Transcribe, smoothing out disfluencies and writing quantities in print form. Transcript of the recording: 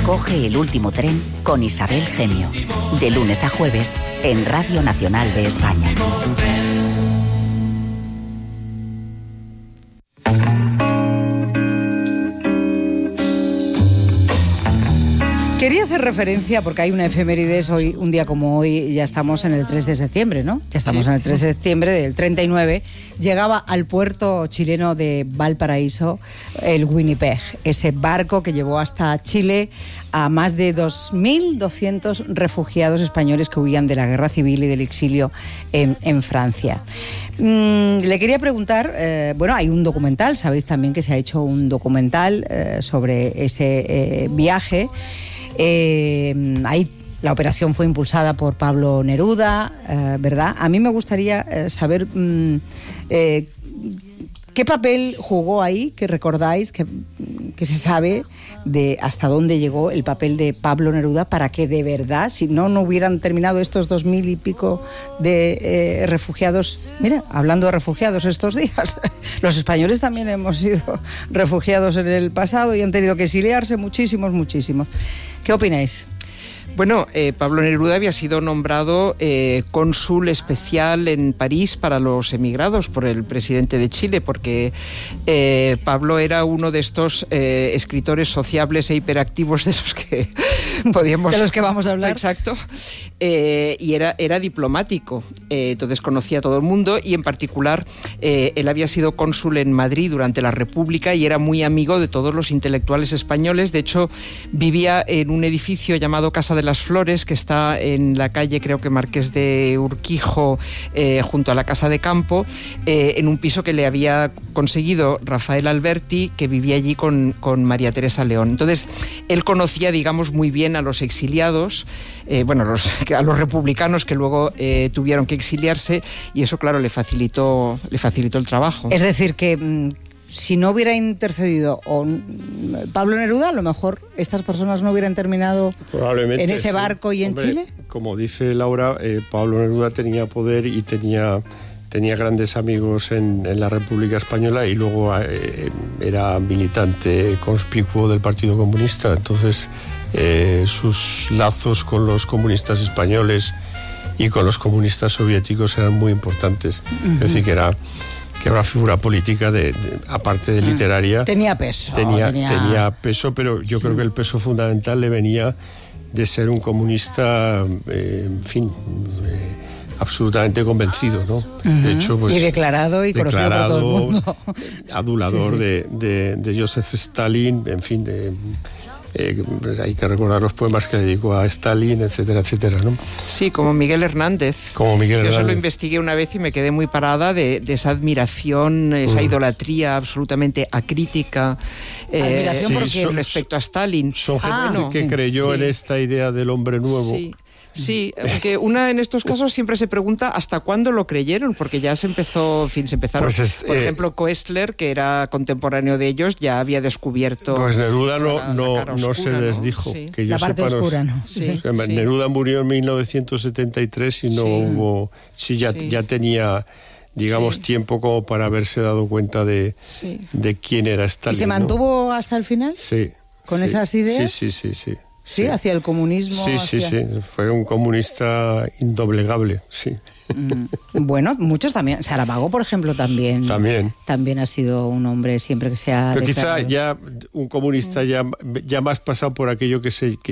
Coge el último tren con Isabel Gemio. De lunes a jueves en Radio Nacional de España. Quería hacer referencia, porque hay una efemérides hoy, un día como hoy, ya estamos en el 3 de septiembre, ¿no? Ya estamos en el 3 de septiembre del 39. Llegaba al puerto chileno de Valparaíso el Winnipeg, ese barco que llevó hasta Chile a más de 2.200 refugiados españoles que huían de la guerra civil y del exilio en Francia. Le quería preguntar, bueno, hay un documental, sabéis también que se ha hecho un documental sobre ese viaje. Ahí la operación fue impulsada por Pablo Neruda, ¿verdad? A mí me gustaría saber qué papel jugó ahí, que recordáis, que se sabe de hasta dónde llegó el papel de Pablo Neruda para que de verdad, si no hubieran terminado estos 2.000 y pico de refugiados. Mira, hablando de refugiados estos días, los españoles también hemos sido refugiados en el pasado y han tenido que exiliarse muchísimos. ¿Qué opináis? Bueno, Pablo Neruda había sido nombrado cónsul especial en París para los emigrados por el presidente de Chile, porque Pablo era uno de estos escritores sociables e hiperactivos de los que podíamos... De los que vamos a hablar. Exacto. Y era diplomático, entonces conocía a todo el mundo y en particular él había sido cónsul en Madrid durante la República y era muy amigo de todos los intelectuales españoles. De hecho, vivía en un edificio llamado Casa de las Flores, que está en la calle, creo que Marqués de Urquijo, junto a la Casa de Campo, en un piso que le había conseguido Rafael Alberti, que vivía allí con María Teresa León. Entonces, él conocía, digamos, muy bien a los exiliados, a los republicanos que luego tuvieron que exiliarse, y eso, claro, le facilitó el trabajo. Es decir, que si no hubiera intercedido Pablo Neruda, a lo mejor estas personas no hubieran terminado probablemente en ese barco y en Chile. Como dice Laura, Pablo Neruda tenía poder y tenía grandes amigos en la República Española y luego era militante conspicuo del Partido Comunista. Entonces, sus lazos con los comunistas españoles y con los comunistas soviéticos eran muy importantes. Uh-huh. Es decir, que era una figura política, aparte de literaria. Tenía peso. Tenía peso, pero yo creo que el peso fundamental le venía de ser un comunista, absolutamente convencido, ¿no? Uh-huh. De hecho, pues, y declarado y conocido por todo el mundo. Adulador sí. de Joseph Stalin, en fin, hay que recordar los poemas que dedicó a Stalin, etcétera, ¿no? Sí, como Miguel Hernández. Yo solo investigué una vez y me quedé muy parada de esa admiración, esa idolatría absolutamente acrítica respecto a Stalin. Son gente que creyó en esta idea del hombre nuevo. Sí, aunque una en estos casos siempre se pregunta hasta cuándo lo creyeron, porque ya se empezaron, por ejemplo, Koestler, que era contemporáneo de ellos, ya había descubierto... Pues Neruda no se desdijo. Sí. Que yo la parte sepa, oscura, ¿no? Sí. Neruda murió en 1973 y no hubo... ya tenía... digamos, tiempo como para haberse dado cuenta de quién era Stalin. ¿Y se mantuvo hasta el final? Sí. ¿Con esas ideas? Sí. Sí, hacia el comunismo. Sí. Fue un comunista indoblegable, sí. Bueno, muchos también. Saramago, por ejemplo, también ha sido un hombre siempre que se ha... Pero quizá ya un comunista ya más pasado por aquello que